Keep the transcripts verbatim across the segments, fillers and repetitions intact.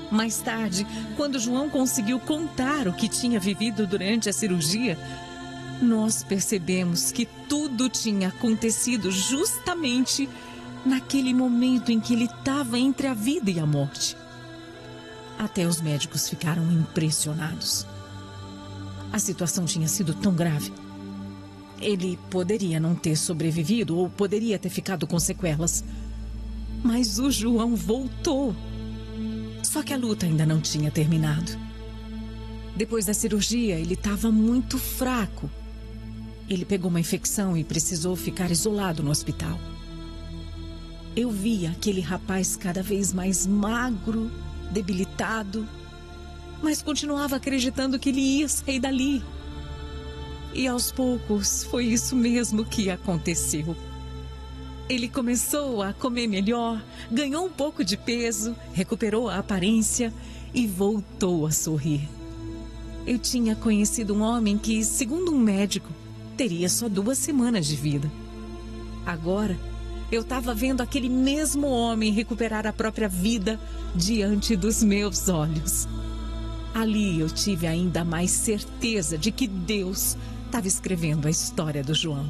Mais tarde, quando João conseguiu contar o que tinha vivido durante a cirurgia, nós percebemos que tudo tinha acontecido justamente naquele momento em que ele estava entre a vida e a morte. Até os médicos ficaram impressionados. A situação tinha sido tão grave. Ele poderia não ter sobrevivido ou poderia ter ficado com sequelas. Mas o João voltou. Só que a luta ainda não tinha terminado. Depois da cirurgia, ele estava muito fraco. Ele pegou uma infecção e precisou ficar isolado no hospital. Eu via aquele rapaz cada vez mais magro, debilitado, mas continuava acreditando que ele ia sair dali. E aos poucos foi isso mesmo que aconteceu. Ele começou a comer melhor, ganhou um pouco de peso, recuperou a aparência e voltou a sorrir. Eu tinha conhecido um homem que, segundo um médico, teria só duas semanas de vida. Agora, eu estava vendo aquele mesmo homem recuperar a própria vida diante dos meus olhos. Ali eu tive ainda mais certeza de que Deus estava escrevendo a história do João.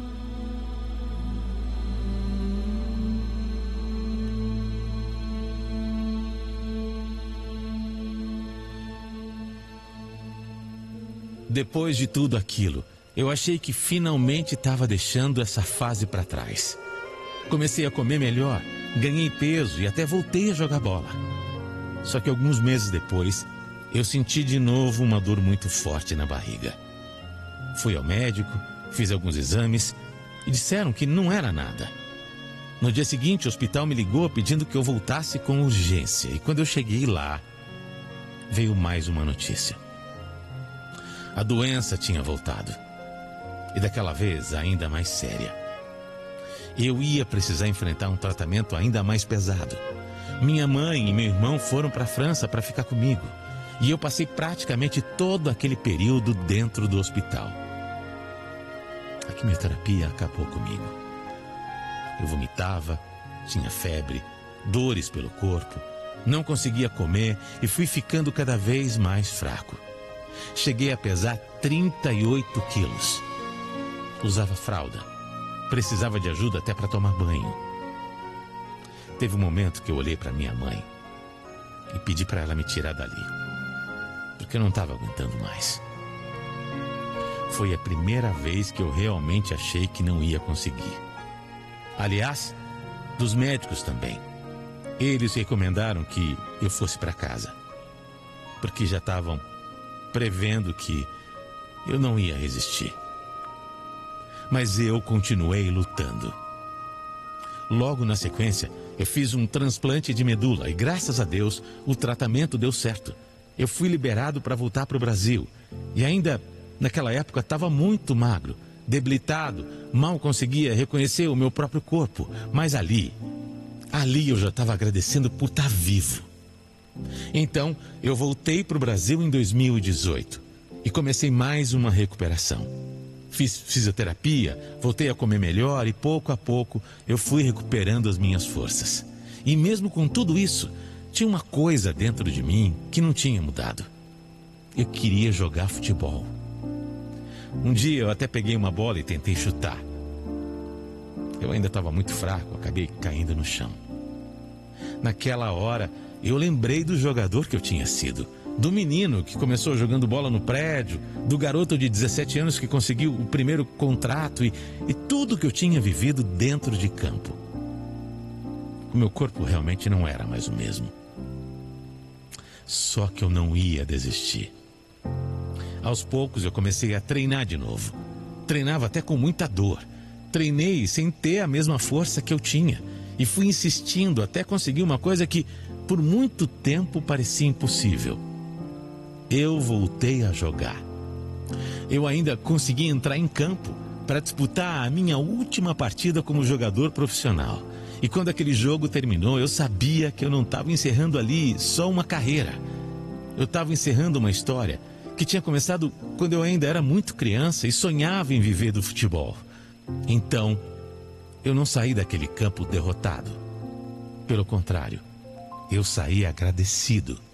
Depois de tudo aquilo, eu achei que finalmente estava deixando essa fase para trás. Comecei a comer melhor, ganhei peso e até voltei a jogar bola. Só que alguns meses depois, eu senti de novo uma dor muito forte na barriga. Fui ao médico, fiz alguns exames e disseram que não era nada. No dia seguinte, o hospital me ligou pedindo que eu voltasse com urgência. E quando eu cheguei lá, veio mais uma notícia. A doença tinha voltado. E daquela vez, ainda mais séria. Eu ia precisar enfrentar um tratamento ainda mais pesado. Minha mãe e meu irmão foram para a França para ficar comigo. E eu passei praticamente todo aquele período dentro do hospital. A quimioterapia acabou comigo. Eu vomitava, tinha febre, dores pelo corpo, não conseguia comer e fui ficando cada vez mais fraco. Cheguei a pesar trinta e oito quilos. Usava fralda. Precisava de ajuda até para tomar banho. Teve um momento que eu olhei para minha mãe e pedi para ela me tirar dali, porque eu não estava aguentando mais. Foi a primeira vez que eu realmente achei que não ia conseguir. Aliás, dos médicos também. Eles recomendaram que eu fosse para casa, porque já estavam prevendo que eu não ia resistir. Mas eu continuei lutando. Logo na sequência, eu fiz um transplante de medula e, graças a Deus, o tratamento deu certo. Eu fui liberado para voltar para o Brasil. E ainda, naquela época, estava muito magro, debilitado, mal conseguia reconhecer o meu próprio corpo. Mas ali, ali eu já estava agradecendo por estar vivo. Então, eu voltei para o Brasil em dois mil e dezoito e comecei mais uma recuperação. Fiz fisioterapia, voltei a comer melhor e pouco a pouco eu fui recuperando as minhas forças. E mesmo com tudo isso, tinha uma coisa dentro de mim que não tinha mudado. Eu queria jogar futebol. Um dia eu até peguei uma bola e tentei chutar. Eu ainda estava muito fraco, acabei caindo no chão. Naquela hora, eu lembrei do jogador que eu tinha sido. Do menino que começou jogando bola no prédio, do garoto de dezessete anos que conseguiu o primeiro contrato e, e tudo que eu tinha vivido dentro de campo. O meu corpo realmente não era mais o mesmo. Só que eu não ia desistir. Aos poucos eu comecei a treinar de novo. Treinava até com muita dor. Treinei sem ter a mesma força que eu tinha. E fui insistindo até conseguir uma coisa que por muito tempo parecia impossível. Eu voltei a jogar. Eu ainda consegui entrar em campo para disputar a minha última partida como jogador profissional. E quando aquele jogo terminou, eu sabia que eu não estava encerrando ali só uma carreira. Eu estava encerrando uma história que tinha começado quando eu ainda era muito criança e sonhava em viver do futebol. Então, eu não saí daquele campo derrotado. Pelo contrário, eu saí agradecido.